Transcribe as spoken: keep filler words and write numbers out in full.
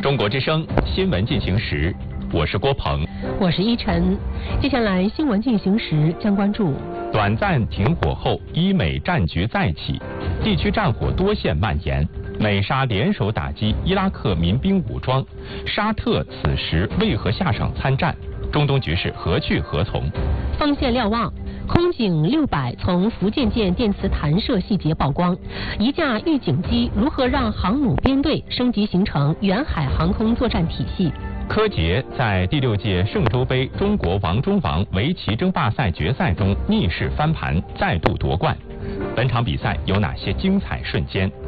中国之声新闻进行时，我是郭鹏， 我是依晨。接下来新闻进行时将关注： 短暂停火后，伊美战局再起，地区战火多线蔓延。美沙联手打击伊拉克民兵武装，沙特此时为何下场参战？中东局势何去何从？ 锋线瞭望。空警六百从福建舰电磁弹射细节曝光，一架预警机如何让航母编队升级形成远海航空作战体系？ 柯洁在第六届圣洲杯中国王中王围棋争霸赛决赛中逆势翻盘，再度夺冠。本场比赛有哪些精彩瞬间？